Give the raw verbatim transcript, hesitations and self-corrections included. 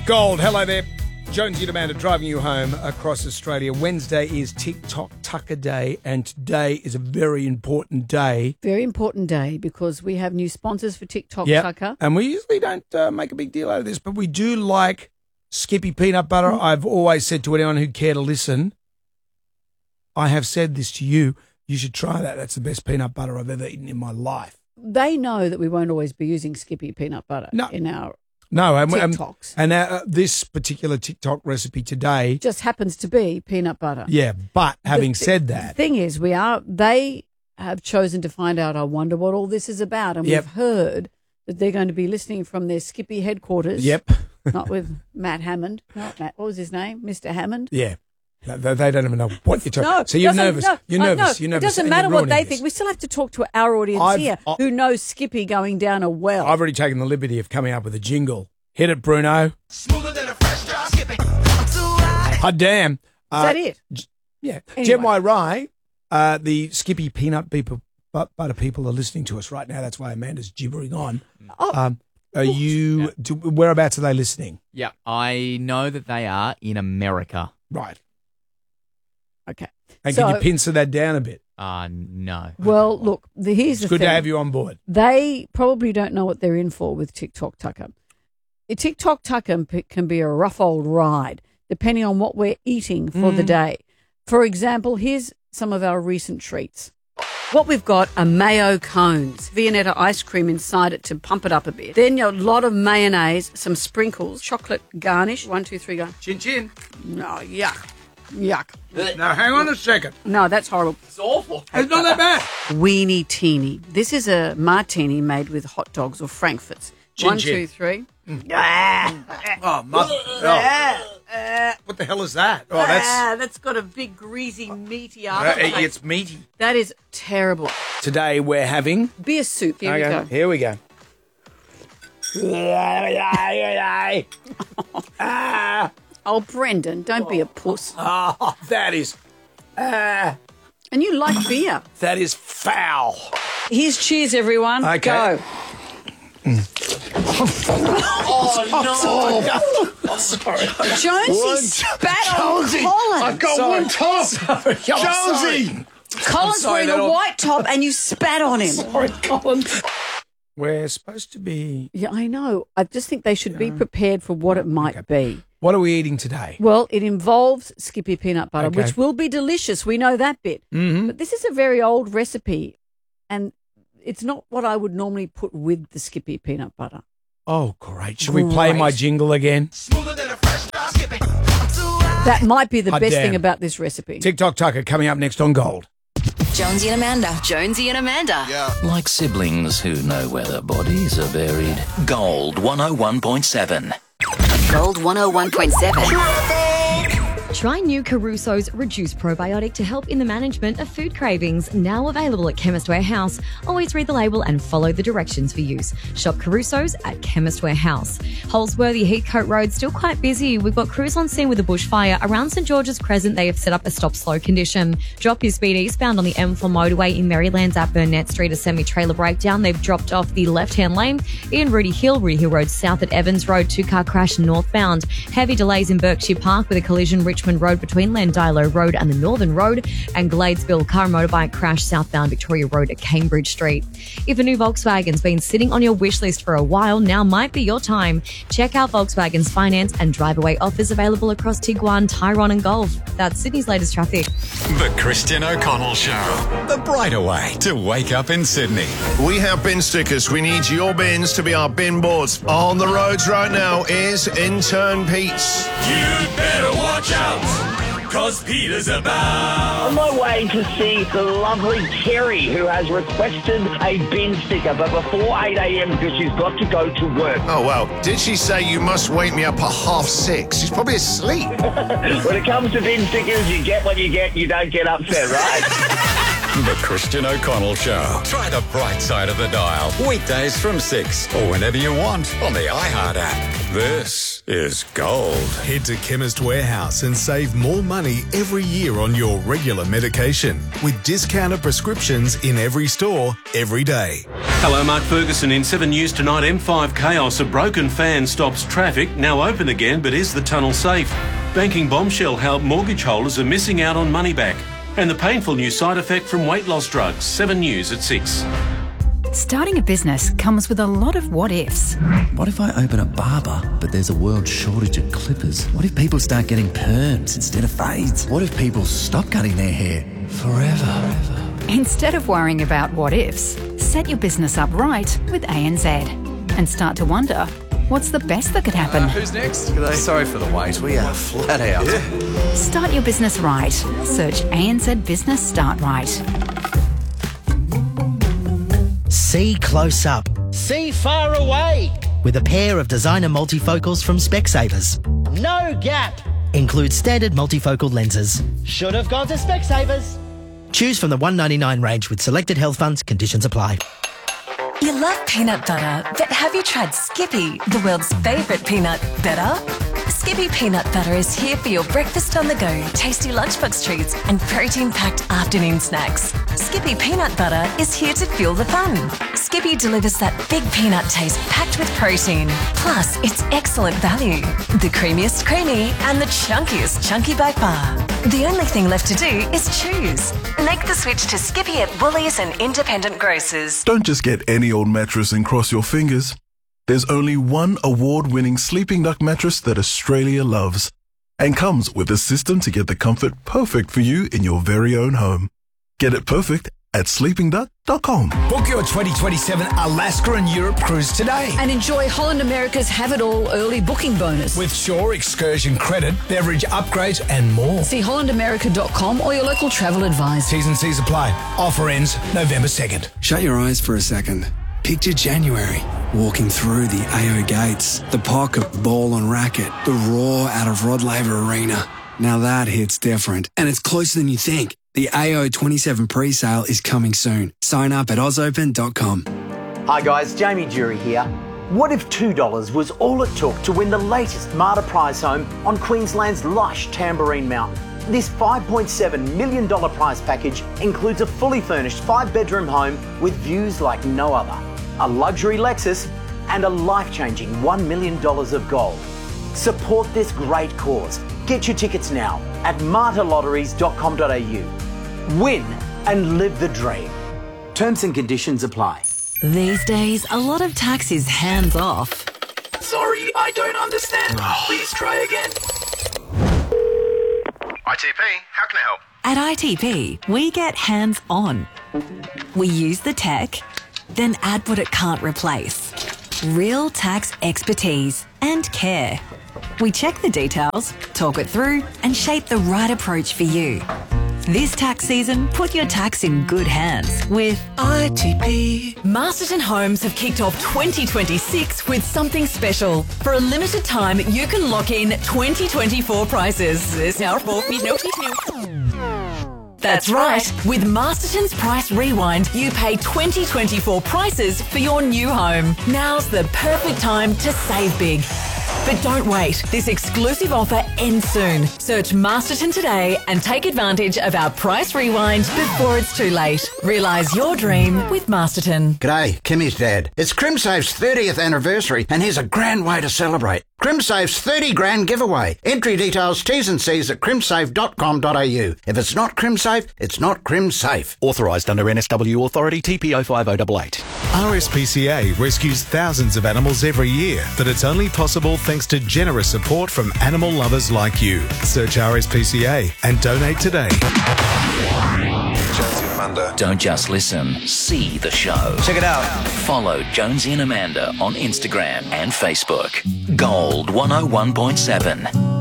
Gold, hello there. Jonesy and Amanda driving you home across Australia. Wednesday is TikTok Tucker Day, and today is a very important day. Very important day because we have new sponsors for TikTok Yep. Tucker. And we usually don't uh, make a big deal out of this, but we do like Skippy peanut butter. Mm. I've always said to anyone who care to listen, I have said this to you, you should try that. That's the best peanut butter I've ever eaten in my life. They know that we won't always be using Skippy peanut butter No. in our No, and, TikToks. and, and uh, this particular TikTok recipe today, just happens to be peanut butter. yeah. But having The thi- said The that, thing is, we are they have chosen to find out, I wonder what all this is about. And Yep. we've heard that they're going to be listening from their Skippy headquarters. yep, Not with Matt Hammond. Not Matt. What was his name? Mister Hammond? yeah. They, they don't even know what you're talking. No. So you're doesn't- nervous. no, you're I- nervous. no, you're nervous. It doesn't and matter you're what ruining they this. think. We still have to talk to our audience I've- here I- who knows Skippy going down a well. I've already taken the liberty of coming up with a jingle. Hit it, Bruno. Smoother than a fresh drop. Skip it. I'm too high. Hot damn. is Uh, that it? Yeah. Anyway. Jen Y. Rye, uh, the Skippy peanut people, but, butter people are listening to us right now. That's why Amanda's gibbering on. Oh, Um, are you, do, whereabouts are they listening? Yeah, I know that they are in America. Right. okay. And So- can you pincer that down a bit? Uh, no. Well, look, the, here's It's the good thing. to have you on board. They probably don't know what they're in for with TikTok Tucker. A TikTok Tucker p- can be a rough old ride, depending on what we're eating for the day. For example, here's some of our recent treats. What we've got are mayo cones, Viennetta ice cream inside it to pump it up a bit. Then a lot of mayonnaise, some sprinkles, chocolate garnish. One, two, three, go. Chin chin. No, yuck. Yuck. Now, hang on a second. No, that's horrible. It's awful. It's not that bad. Weenie teeny. This is a martini made with hot dogs or frankfurts. Chin One, chin. two, three. Oh, mother. Oh. What the hell is that? Oh, that's, Ah, that's got a big, greasy, meaty uh, aftertaste. it's meaty. That is terrible. Today we're having. Beer soup. Here we go. Here we go. ah, Oh, Brendan, don't be a puss. oh, that is. Ah, And you like beer. that is foul. Here's cheers, everyone. Okay. Go. Jonesy spat on Colin. Got one top. Sorry. Jonesy. Colin's sorry, wearing a that'll- white top and you spat on him. Sorry, Colin. We're supposed to be. Yeah, I know. I just think they should be prepared for what it might be. What are we eating today? Well, it involves Skippy peanut butter, Okay. which will be delicious. We know that bit. Mm-hmm. But this is a very old recipe, and it's not what I would normally put with the Skippy peanut butter. Oh, great. Should we play my Great. jingle again? Smoother than a fresh drop. Skip it. I'm too high. That might be the Hot best damn. thing about this recipe. TikTok Tucker coming up next on Gold. Jonesy and Amanda. Jonesy and Amanda. Yeah. Like siblings who know where their bodies are buried. Gold one oh one point seven. Gold one oh one point seven. Try new Caruso's Reduced Probiotic to help in the management of food cravings. Now available at Chemist Warehouse. Always read the label and follow the directions for use. Shop Caruso's at Chemist Warehouse. Holsworthy Heathcote Road still quite busy. We've got crews on scene with a bushfire. Around St George's Crescent, they have set up a stop-slow condition. Drop your speed eastbound on the M four motorway in Maryland's at Burnett Street. A semi-trailer breakdown. They've dropped off the left-hand lane in Rudy Hill. Rudy Hill Road south at Evans Road. Two-car crash northbound. Heavy delays in Berkshire Park with a collision Richmond Road between Lendilo Road and the Northern Road, and Gladesville car and motorbike crash southbound Victoria Road at Cambridge Street. If a new Volkswagen's been sitting on your wish list for a while, now might be your time. Check out Volkswagen's finance and drive-away offers available across Tiguan, Tyrone and Golf. That's Sydney's latest traffic. The Christian O'Connell Show. The brighter way to wake up in Sydney. We have bin stickers. We need your bins to be our bin boards. On the roads right now is intern Pete's. You better watch out, cause Peter's about. On my way to see the lovely Kerry, who has requested a bin sticker, but before eight a.m. because she's got to go to work. Oh, well, did she say you must wake me up at half six? She's probably asleep. When it comes to bin stickers, you get what you get, you don't get upset, right? The Christian O'Connell Show. Try the bright side of the dial. Weekdays from six or whenever you want on the iHeart app. This This is gold. Head to Chemist Warehouse and save more money every year on your regular medication with discounted prescriptions in every store, every day. Hello, Mark Ferguson in seven News Tonight. M five chaos. A broken fan stops traffic. Now open again, but is the tunnel safe? Banking bombshell how mortgage holders are missing out on money back. And the painful new side effect from weight loss drugs. seven News at six. Starting a business comes with a lot of what-ifs. What if I open a barber, but there's a world shortage of clippers? What if people start getting perms instead of fades? What if people stop cutting their hair forever? Instead of worrying about what-ifs, set your business up right with A N Z and start to wonder, what's the best that could happen? Uh, who's next? Sorry for the wait. We are flat out. Yeah. Start your business right. Search A N Z Business Start Right. See close up. See far away. With a pair of designer multifocals from Specsavers. No gap. Includes standard multifocal lenses. Should have gone to Specsavers. Choose from the one ninety-nine range with selected health funds. Conditions apply. You love peanut butter, but have you tried Skippy, the world's favourite peanut better? Skippy peanut butter is here for your breakfast on the go, tasty lunchbox treats and protein-packed afternoon snacks. Skippy peanut butter is here to fuel the fun. Skippy delivers that big peanut taste packed with protein. Plus, it's excellent value. The creamiest creamy and the chunkiest chunky by far. The only thing left to do is choose. Make the switch to Skippy at Woolies and independent grocers. Don't just get any old mattress and cross your fingers. There's only one award-winning Sleeping Duck mattress that Australia loves and comes with a system to get the comfort perfect for you in your very own home. Get it perfect at sleeping duck dot com. Book your twenty twenty-seven Alaska and Europe cruise today. And enjoy Holland America's Have It All early booking bonus. With Shore excursion credit, beverage upgrades and more. See holland america dot com or your local travel advisor. T's and C's apply. Offer ends November second. Shut your eyes for a second. Picture January, walking through the A O gates, the pocket ball and racket, the roar out of Rod Laver Arena. Now that hits different, and it's closer than you think. The A O twenty-seven pre-sale is coming soon. Sign up at oz open dot com. Hi guys, Jamie Jury here. What if two dollars was all it took to win the latest Marta prize home on Queensland's lush Tamborine Mountain? This five point seven million dollars prize package includes a fully furnished five-bedroom home with views like no other, a luxury Lexus, and a life-changing one million dollars of gold. Support this great cause. Get your tickets now at marta lotteries dot com dot a u. Win and live the dream. Terms and conditions apply. These days, a lot of tax is hands off. Sorry, I don't understand. Please try again. I T P, how can I help? At I T P, we get hands on. We use the tech, then add what it can't replace. Real tax expertise and care. We check the details, talk it through, and shape the right approach for you. This tax season, put your tax in good hands with I T P. Masterton Homes have kicked off twenty twenty-six with something special. For a limited time, you can lock in twenty twenty-four prices. That's right. With Masterton's Price Rewind, you pay twenty twenty-four prices for your new home. Now's the perfect time to save big. But don't wait. This exclusive offer ends soon. Search Masterton today and take advantage of our Price Rewind before it's too late. Realise your dream with Masterton. G'day, Kimmy's dad. It's CrimSafe's thirtieth anniversary and here's a grand way to celebrate. CrimSafe's thirty grand giveaway. Entry details, T's and C's at crimsafe dot com dot a u. If it's not CrimSafe, it's not CrimSafe. Authorised under N S W Authority T P oh five oh eight eight. R S P C A rescues thousands of animals every year, but it's only possible thanks to generous support from animal lovers like you. Search R S P C A and donate today. Jonesy and Amanda. Don't just listen, see the show. Check it out. Follow Jonesy and Amanda on Instagram and Facebook. Gold one oh one point seven.